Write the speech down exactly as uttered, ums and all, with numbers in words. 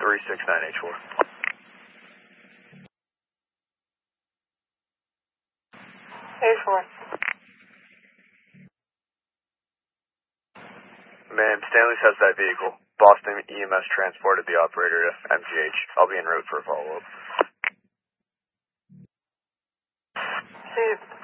three six nine H four. H four. Ma'am, Stanley's has that vehicle. Boston E M S transported the operator to M G H. I'll be en route for a follow-up. See you.